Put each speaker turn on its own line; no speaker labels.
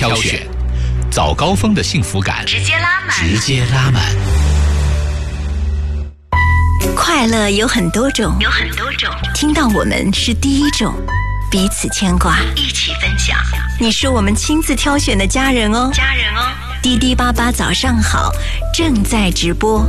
挑选，早高峰的幸福感
直接拉满，
直接拉满。
快乐有很多种，听到我们是第一种，彼此牵挂，
一起分享。
你是我们亲自挑选的家人哦。
家人哦，
滴滴88早上好，正在直播。